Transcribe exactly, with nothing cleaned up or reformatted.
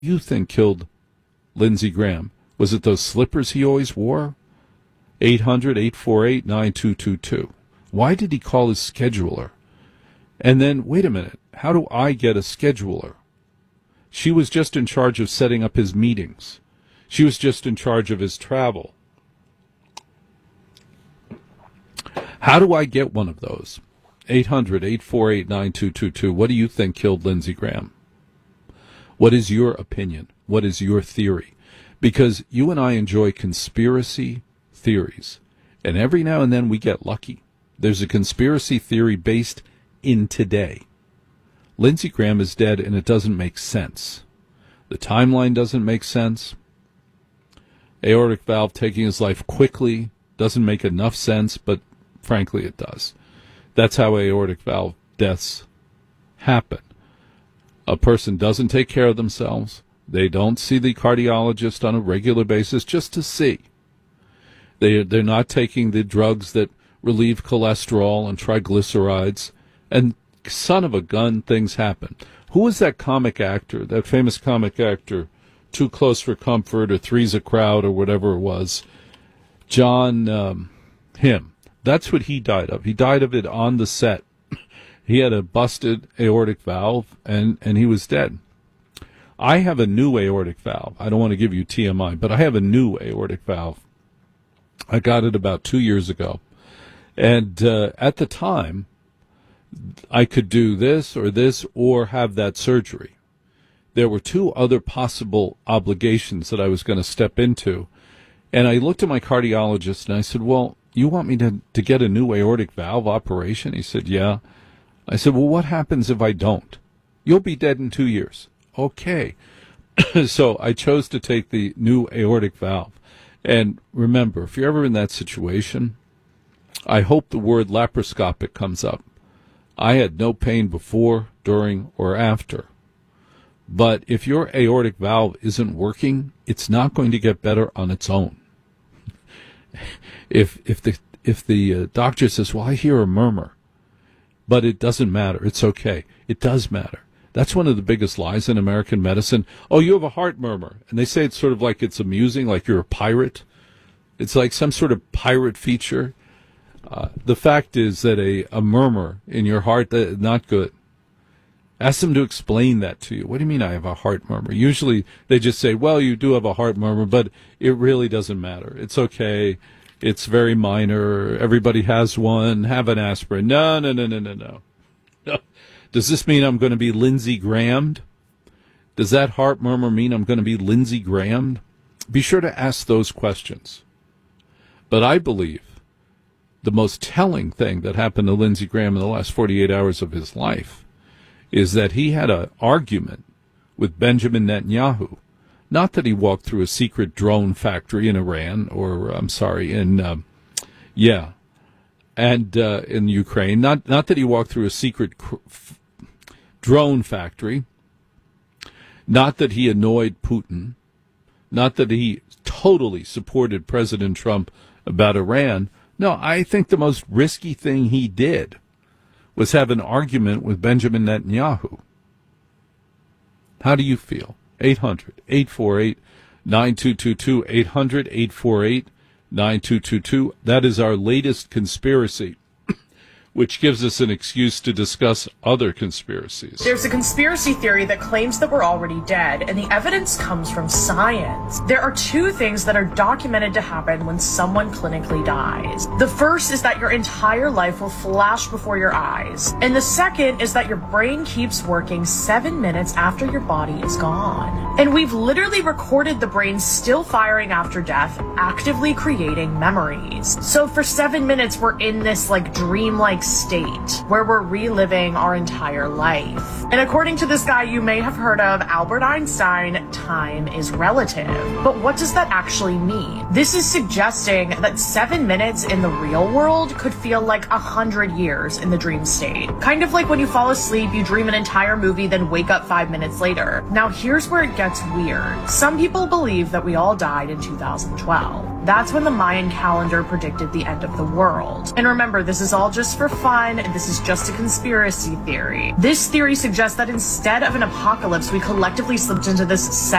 You think killed Lindsey Graham? Was it those slippers he always wore? eight hundred, eight four eight, nine two two two. Why did he call his scheduler? And then, wait a minute, how do I get a scheduler? She was just in charge of setting up his meetings. She was just in charge of his travel. How do I get one of those? eight hundred, eight four eight, nine two two two. What do you think killed Lindsey Graham? What is your opinion? What is your theory? Because you and I enjoy conspiracy theories, and every now and then we get lucky. There's a conspiracy theory based in today. Lindsey Graham is dead, and it doesn't make sense. The timeline doesn't make sense. Aortic valve taking his life quickly doesn't make enough sense, but frankly it does. That's how aortic valve deaths happen. A person doesn't take care of themselves. They don't see the cardiologist on a regular basis just to see. They, they're not taking the drugs that relieve cholesterol and triglycerides. And son of a gun, things happen. Who was that comic actor, that famous comic actor, Too Close for Comfort or Three's a Crowd or whatever it was? John, um, him. That's what he died of. He died of it on the set. He had a busted aortic valve, and, and he was dead. I have a new aortic valve. I don't want to give you T M I, but I have a new aortic valve. I got it about two years ago. And uh, at the time, I could do this or this or have that surgery. There were two other possible obligations that I was going to step into. And I looked at my cardiologist and I said, well, you want me to, to get a new aortic valve operation? He said, yeah. I said, well, what happens if I don't? You'll be dead in two years. Okay. So I chose to take the new aortic valve. And remember, if you're ever in that situation, I hope the word laparoscopic comes up. I had no pain before, during, or after. But if your aortic valve isn't working, it's not going to get better on its own. If if the if the uh, doctor says, well, I hear a murmur, but it doesn't matter, it's okay. It does matter. That's one of the biggest lies in American medicine. Oh, you have a heart murmur. And they say it's sort of like it's amusing, like you're a pirate. It's like some sort of pirate feature. Uh, the fact is that a, a murmur in your heart, that not good. Ask them to explain that to you. What do you mean I have a heart murmur? Usually they just say, well, you do have a heart murmur, but it really doesn't matter. It's okay. It's very minor. Everybody has one. Have an aspirin. No, no, no, no, no, no. no. Does this mean I'm going to be Lindsey Graham'd? Does that heart murmur mean I'm going to be Lindsey Graham'd? Be sure to ask those questions. But I believe the most telling thing that happened to Lindsey Graham in the last forty-eight hours of his life is that he had an argument with Benjamin Netanyahu. Not that he walked through a secret drone factory in Iran, or, I'm sorry, in, um, yeah, and uh, in Ukraine. Not not that he walked through a secret cr- f- drone factory. Not that he annoyed Putin. Not that he totally supported President Trump about Iran. No, I think the most risky thing he did was have an argument with Benjamin Netanyahu. How do you feel? eight hundred, eight four eight, nine two two two, eight hundred, eight four eight, nine two two two. That is our latest conspiracy, which gives us an excuse to discuss other conspiracies. There's a conspiracy theory that claims that we're already dead, and the evidence comes from science. There are two things that are documented to happen when someone clinically dies. The first is that your entire life will flash before your eyes, and the second is that your brain keeps working seven minutes after your body is gone. And we've literally recorded the brain still firing after death, actively creating memories. So for seven minutes, we're in this like dreamlike state where we're reliving our entire life. And according to this guy you may have heard of, Albert Einstein, time is relative. But what does that actually mean? This is suggesting that seven minutes in the real world could feel like a hundred years in the dream state. Kind of like when you fall asleep, you dream an entire movie, then wake up five minutes later. Now here's where it gets weird. Some people believe that we all died in two thousand twelve. That's when the Mayan calendar predicted the end of the world. And remember, this is all just for fun, and this is just a conspiracy theory. This theory suggests that instead of an apocalypse, we collectively slipped into this